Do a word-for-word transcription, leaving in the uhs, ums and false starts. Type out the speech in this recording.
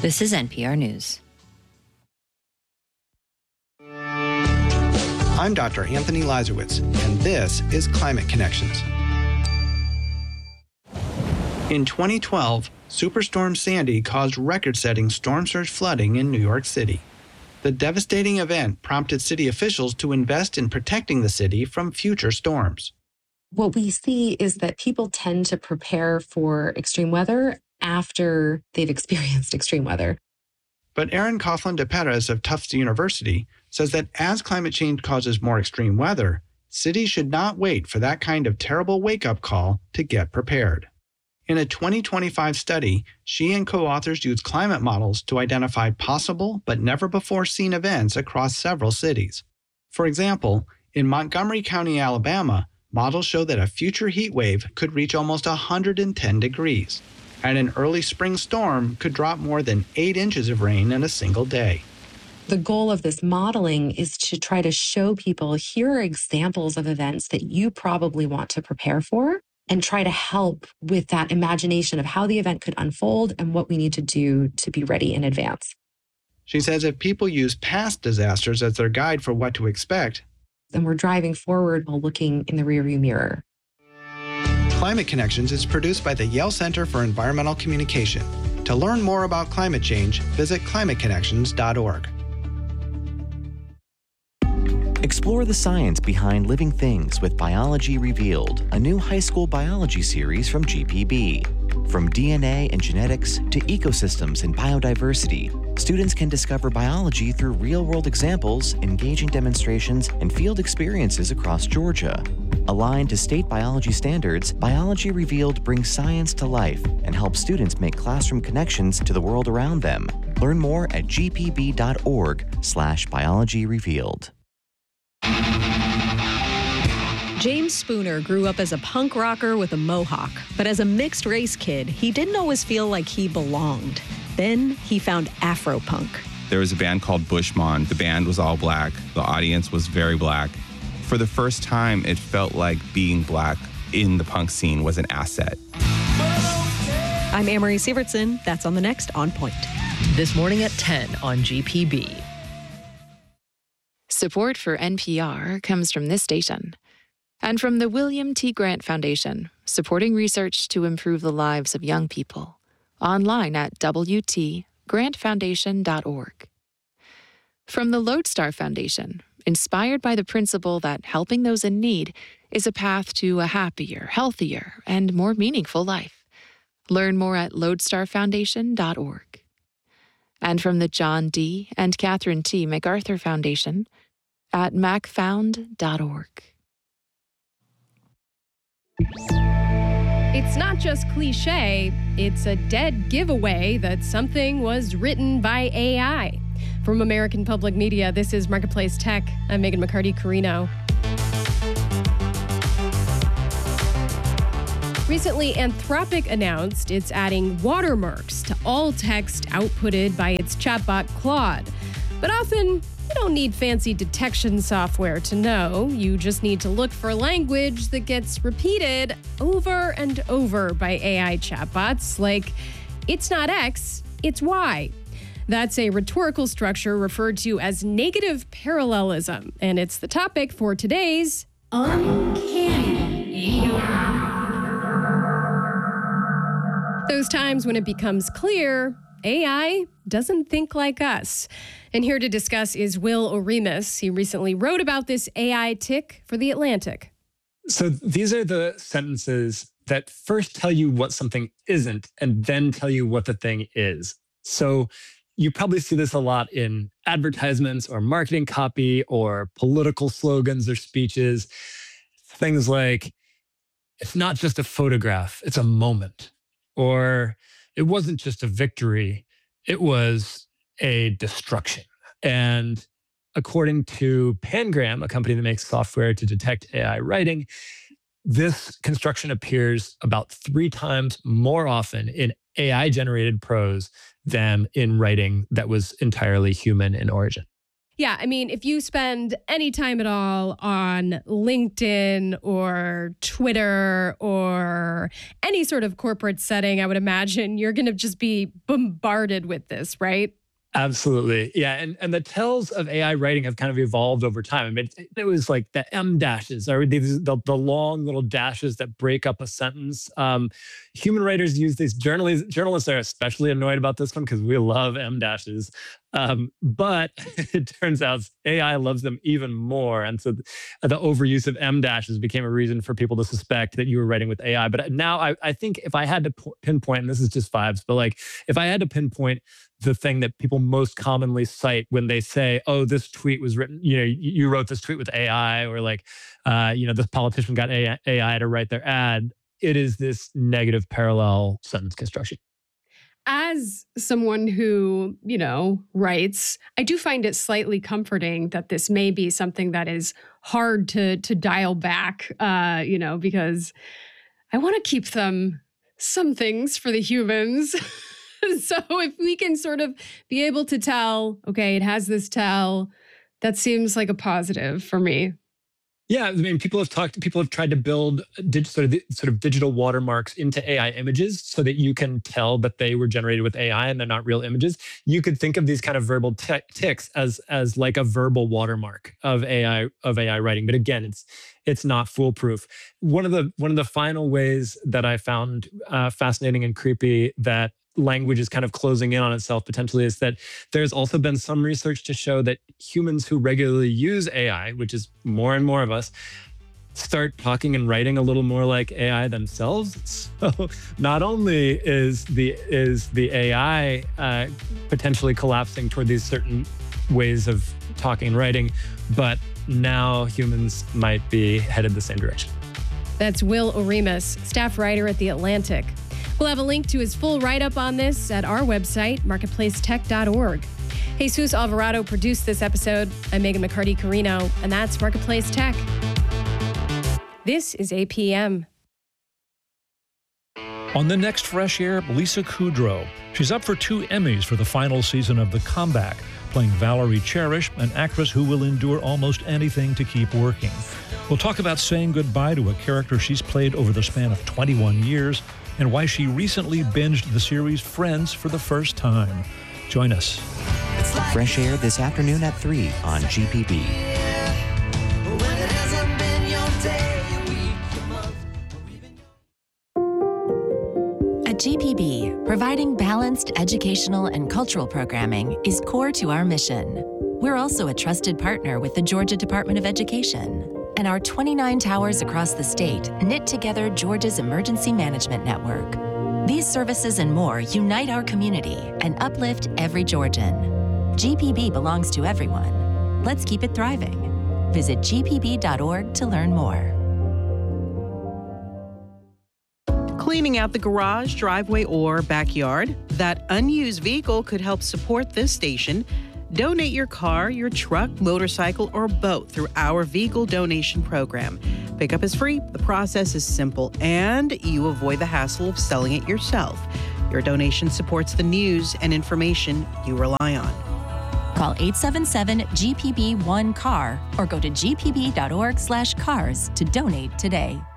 This is N P R News. I'm Doctor Anthony Lazarowitz, and this is Climate Connections. In twenty twelve, Superstorm Sandy caused record-setting storm surge flooding in New York City. The devastating event prompted city officials to invest in protecting the city from future storms. What we see is that people tend to prepare for extreme weather after they've experienced extreme weather. But Erin Coughlin de Perez of Tufts University says that as climate change causes more extreme weather, cities should not wait for that kind of terrible wake-up call to get prepared. In a twenty twenty-five study, she and co-authors used climate models to identify possible but never-before-seen events across several cities. For example, in Montgomery County, Alabama, models show that a future heat wave could reach almost one hundred ten degrees, and an early spring storm could drop more than eight inches of rain in a single day. The goal of this modeling is to try to show people, here are examples of events that you probably want to prepare for, and try to help with that imagination of how the event could unfold and what we need to do to be ready in advance. She says if people use past disasters as their guide for what to expect, then we're driving forward while looking in the rearview mirror. Climate Connections is produced by the Yale Center for Environmental Communication. To learn more about climate change, visit climate connections dot org. Explore the science behind living things with Biology Revealed, a new high school biology series from G P B. From D N A and genetics to ecosystems and biodiversity, students can discover biology through real-world examples, engaging demonstrations, and field experiences across Georgia. Aligned to state biology standards, Biology Revealed brings science to life and helps students make classroom connections to the world around them. Learn more at g p b dot org slash biology revealed. James Spooner grew up as a punk rocker with a mohawk, but as a mixed-race kid, he didn't always feel like he belonged. Then he found Afropunk. There was a band called Bushmon. The band was all black. The audience was very black. For the first time, it felt like being black in the punk scene was an asset. I'm Amory Sievertson. That's on the next On Point. This morning at ten on G P B. Support for N P R comes from this station and from the William T. Grant Foundation, supporting research to improve the lives of young people. Online at w t grant foundation dot org. From the Lodestar Foundation, inspired by the principle that helping those in need is a path to a happier, healthier, and more meaningful life. Learn more at lodestar foundation dot org. And from the John D. and Catherine T. MacArthur Foundation at mac found dot org. It's not just cliche, it's a dead giveaway that something was written by A I. From American Public Media, this is Marketplace Tech. I'm Megan McCarty-Carino. Recently, Anthropic announced it's adding watermarks to all text outputted by its chatbot Claude. But often, you don't need fancy detection software to know. You just need to look for language that gets repeated over and over by A I chatbots, like, it's not X, it's Y. That's a rhetorical structure referred to as negative parallelism, and it's the topic for today's Uncanny A I. Those times when it becomes clear A I doesn't think like us. And here to discuss is Will Oremus. He recently wrote about this A I tick for The Atlantic. So these are the sentences that first tell you what something isn't and then tell you what the thing is. So you probably see this a lot in advertisements or marketing copy or political slogans or speeches. Things like, it's not just a photograph, it's a moment. Or it wasn't just a victory, it was a destruction. And according to Pangram, a company that makes software to detect A I writing, this construction appears about three times more often in A I-generated prose than in writing that was entirely human in origin. Yeah, I mean, if you spend any time at all on LinkedIn or Twitter or any sort of corporate setting, I would imagine you're going to just be bombarded with this, right? Absolutely. Yeah. And and the tells of A I writing have kind of evolved over time. I mean, it, it was like the M dashes, or these, the, the long little dashes that break up a sentence. Um, human writers use these. Journalists, journalists are especially annoyed about this one because we love M dashes. Um, but it turns out A I loves them even more. And so the, the overuse of M dashes became a reason for people to suspect that you were writing with A I. But now I, I think if I had to p- pinpoint, and this is just vibes, but like if I had to pinpoint the thing that people most commonly cite when they say, oh, this tweet was written, you know, you wrote this tweet with A I, or like, uh, you know, this politician got A I to write their ad, it is this negative parallel sentence construction. As someone who, you know, writes, I do find it slightly comforting that this may be something that is hard to to dial back, uh, you know, because I want to keep them some things for the humans. So if we can sort of be able to tell, okay, it has this tell, that seems like a positive for me. Yeah, I mean, people have talked. People have tried to build dig, sort of sort of digital watermarks into A I images so that you can tell that they were generated with A I and they're not real images. You could think of these kind of verbal t- ticks as as like a verbal watermark of A I of A I writing. But again, it's it's not foolproof. One of the one of the final ways that I found uh, fascinating and creepy that language is kind of closing in on itself potentially is that there's also been some research to show that humans who regularly use A I, which is more and more of us, start talking and writing a little more like A I themselves. So not only is the is the A I uh, potentially collapsing toward these certain ways of talking and writing, but now humans might be headed the same direction. That's Will Oremus, staff writer at The Atlantic. We'll have a link to his full write-up on this at our website, marketplace tech dot org. Jesus Alvarado produced this episode. I'm Megan McCarty-Carino, and that's Marketplace Tech. This is A P M. On the next Fresh Air, Lisa Kudrow. She's up for two Emmys for the final season of The Comeback, playing Valerie Cherish, an actress who will endure almost anything to keep working. We'll talk about saying goodbye to a character she's played over the span of twenty-one years and why she recently binged the series Friends for the first time. Join us. Fresh Air this afternoon at three on G P B. At G P B, providing balanced educational and cultural programming is core to our mission. We're also a trusted partner with the Georgia Department of Education, and our twenty-nine towers across the state knit together Georgia's emergency management network. These services and more unite our community and uplift every Georgian. G P B belongs to everyone. Let's keep it thriving. Visit G P B dot org to learn more. Cleaning out the garage, driveway, or backyard? That unused vehicle could help support this station. Donate your car, your truck, motorcycle, or boat through our vehicle donation program. Pickup is free, the process is simple, and you avoid the hassle of selling it yourself. Your donation supports the news and information you rely on. Call eight seven seven G P B one C A R or go to G P B dot org slash cars to donate today.